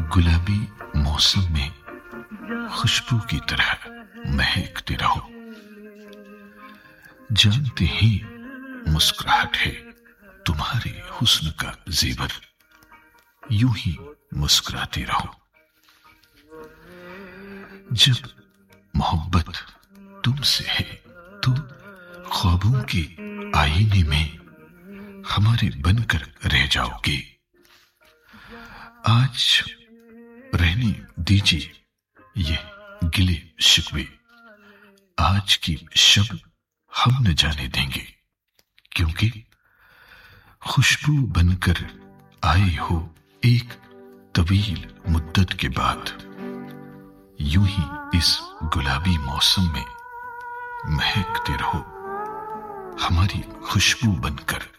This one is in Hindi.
गुलाबी मौसम में खुशबू की तरह महकते रहो। जानते ही मुस्कुराहट है तुम्हारे हुस्न का जेवर, यूं ही मुस्कुराते रहो। जब मोहब्बत तुमसे है तो ख्वाबों के आईने में हमारे बनकर रह जाओगे। आज रहने दीजिए ये गिले शिकवे, आज की शब हम न जाने देंगे, क्योंकि खुशबू बनकर आए हो एक तवील मुद्दत के बाद। यूं ही इस गुलाबी मौसम में महकते रहो हमारी खुशबू बनकर।